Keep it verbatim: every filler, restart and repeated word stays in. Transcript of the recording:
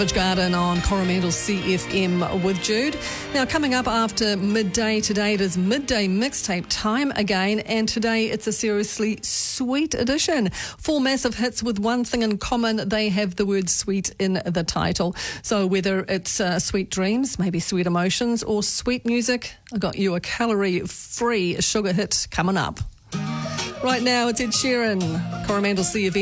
Garden on Coromandel C F M with Jude. Now, coming up after midday today, it is midday mixtape time again, and today it's a seriously sweet edition. Four massive hits with one thing in common: they have the word sweet in the title. So whether it's uh, sweet dreams, maybe sweet emotions, or sweet music, I got you a calorie-free sugar hit coming up. Right now, it's Ed Sheeran, Coromandel C F M.